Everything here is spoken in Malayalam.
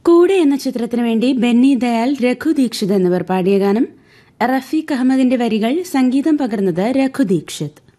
കൂടെ എന്ന ചിത്രത്തിനു വേണ്ടി ബെന്നി ദയാൽ, രഘു ദീക്ഷിത് എന്നിവർ പാടിയ ഗാനം. റഫീഖ് അഹമ്മദിന്റെ വരികൾ, സംഗീതം പകർന്നത് രഘു ദീക്ഷിത്.